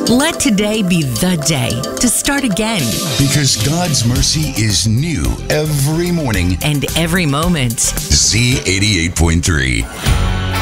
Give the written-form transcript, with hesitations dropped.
Let today be the day to start again. Because God's mercy is new every morning. And every moment. Z88.3.